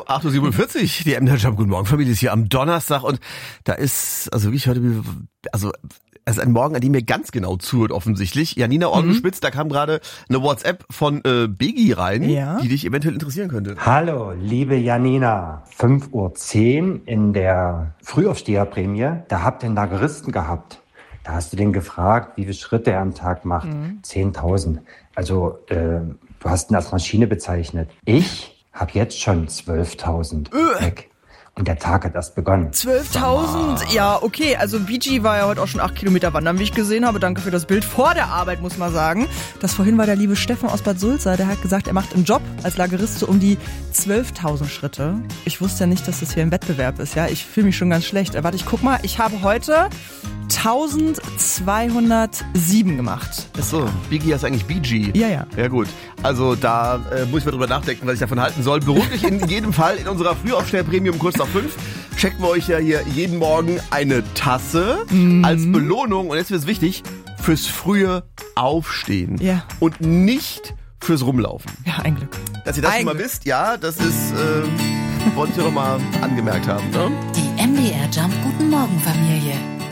8.47 Uhr, die MDR Jump. Guten Morgen, Familie, ist hier am Donnerstag und da ist, also wirklich heute, es ist ein Morgen, an dem ihr ganz genau zuhört offensichtlich. Janina Orgenspitz, da kam gerade eine WhatsApp von Biggie rein, die dich eventuell interessieren könnte. Hallo, liebe Janina. 5.10 Uhr in der Frühaufsteherprämie, da habt ihr einen Lageristen gehabt. Da hast du den gefragt, wie viele Schritte er am Tag macht. 10.000. Also du hast ihn als Maschine bezeichnet. Ich habe jetzt schon 12.000 weg. Und der Tag hat erst begonnen. 12.000? Ja, okay. Also BG war ja heute auch schon 8 Kilometer wandern, wie ich gesehen habe. Danke für das Bild vor der Arbeit, muss man sagen. Das vorhin war der liebe Steffen aus Bad Sulza. Der hat gesagt, er macht im Job als Lagerist so um die 12.000 Schritte. Ich wusste ja nicht, dass das hier ein Wettbewerb ist. Ja, ich fühle mich schon ganz schlecht. Warte, ich guck mal. Ich habe heute 1207 gemacht. Achso, Biggie heißt eigentlich BG. Ja. Ja gut, also da muss ich mal drüber nachdenken, was ich davon halten soll. Beruhigt mich in jedem Fall in unserer Frühaufsteher-Premium kurz nach 5. Checken wir euch ja hier jeden Morgen eine Tasse als Belohnung. Und jetzt wird es wichtig, fürs frühe Aufstehen. Ja. Und nicht fürs Rumlaufen. Ja, ein Glück. Dass ihr das schon mal wisst, ja, das ist, wollte ich ja noch mal angemerkt haben. Ne? Die MDR Jump Guten Morgen Familie.